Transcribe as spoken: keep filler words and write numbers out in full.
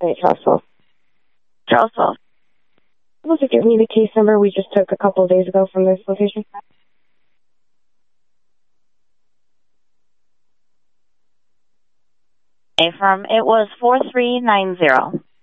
Hey, Charlesville. Charlesville. Able to give me the case number we just took a couple of days ago from this location? Affirm. It was four three nine zero.